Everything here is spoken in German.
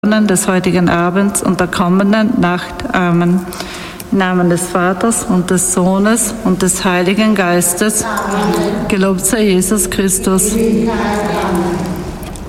des heutigen Abends und der kommenden Nacht. Amen. Im Namen des Vaters und des Sohnes und des Heiligen Geistes. Amen. Gelobt sei Jesus Christus. Amen.